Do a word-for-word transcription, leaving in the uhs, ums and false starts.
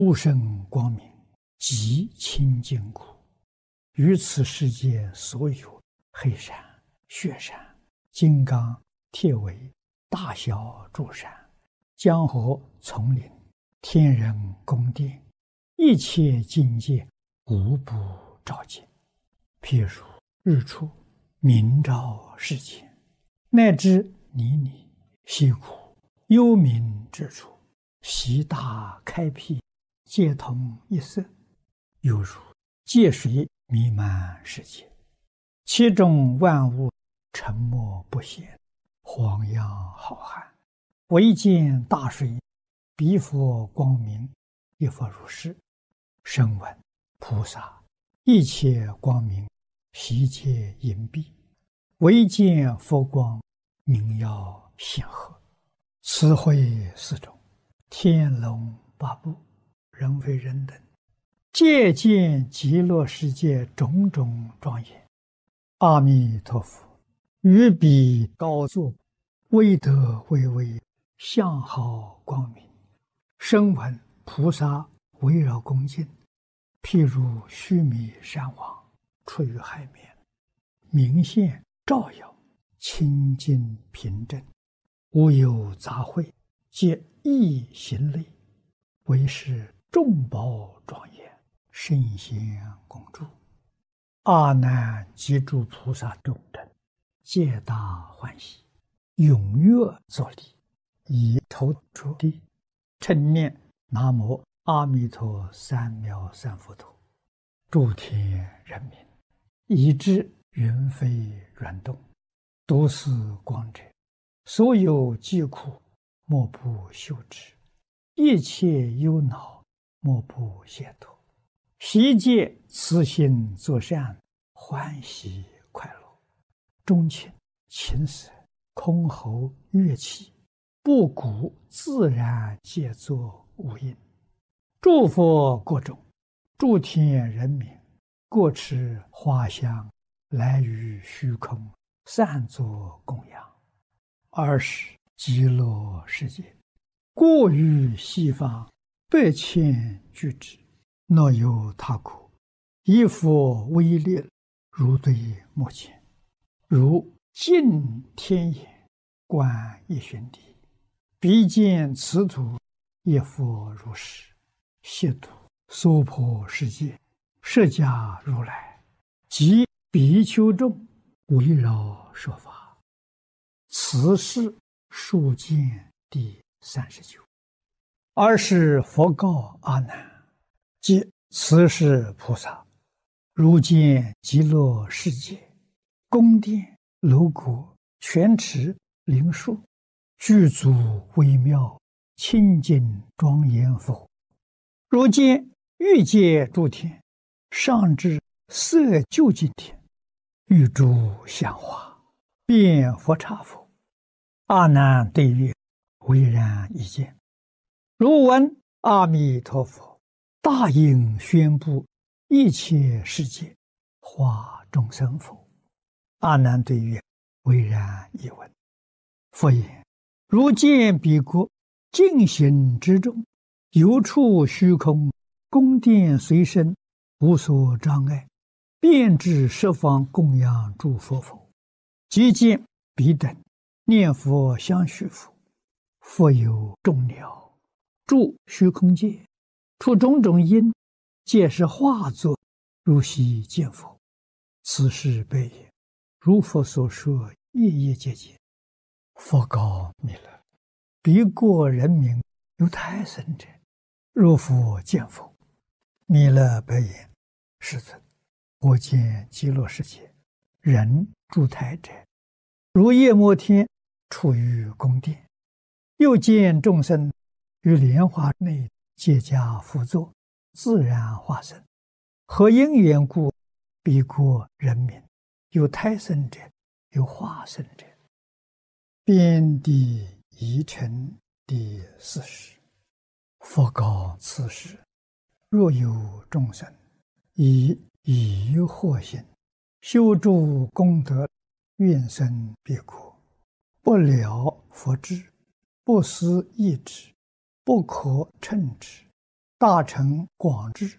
无生光明，极清净苦，于此世界所有黑山、雪山、金刚、铁围、大小诸山、江河、丛林、天人宫殿，一切境界无不照见。譬如日出，明照世间，乃至泥泞、溪谷、幽冥之处，悉大开辟，皆同一色，犹如界水弥漫世界，其中万物沉默不显，晃漾浩瀚，唯见大水，彼佛光明，一佛如是。声闻、菩萨，一切光明，悉皆隐蔽，唯见佛光，明耀显赫。此会四种，天龙八部，人非人等，皆见极乐世界种种庄严。阿弥陀佛于彼高坐，威德巍巍，相好光明。声闻菩萨围绕恭敬，譬如须弥山王出于海面，明现照耀，清净平正，无有杂秽，皆一行类，为是众宝庄严，圣贤共住。阿难及诸菩萨众等，皆大欢喜，踊跃作礼，以头着地，称念南无阿弥陀三藐三菩提。诸天人民，以知云飞软动，读思光者，所有疾苦，莫不休止；一切忧恼，莫不解脱。悉皆慈心作善，欢喜快乐。钟磬、琴瑟、箜篌、乐器，不鼓自然皆作无音。诸佛国中，诸天人民，各持花香，来于虚空，散作供养。二是极乐世界，过于西方，百千俱胝，若有他国，以佛威力，如对目前，如镜天眼，观一旬地，彼见此土，一佛如是。悉土娑婆世界，释迦如来及比丘众，围绕说法。此是数见第三十九。二是佛告阿难，即此是菩萨，如见极乐世界，宫殿、楼阁、泉池、灵树，具足微妙，清净庄严否？如见欲界诸天，上至色究竟天，欲诸香花，遍佛刹否？阿难对曰：唯然一见。如闻阿弥陀佛大应宣布一切世界，化众生否？阿难对曰：唯然一闻。佛言：如见彼国净行之中，有处虚空，宫殿随身，无所障碍，遍至十方供养诸佛否？即见彼等念佛相续佛，佛有众鸟住虚空界，出种种因，皆是化作，如悉见佛。此是悲也。如佛所说，夜夜皆见。佛告弥勒：彼国人民有胎生者，若复见否？弥勒白言：世尊，我见极乐世界，人住胎者，如夜摩天处于宫殿，又见众生于莲花内结跏趺坐，自然化身。何因缘故？彼国人民有胎生者，有化身者。遍地疑尘第四十。佛告此时：若有众生以疑惑心修诸功德，愿生彼国，不了佛智，不思议之，不可称之， 大乘广智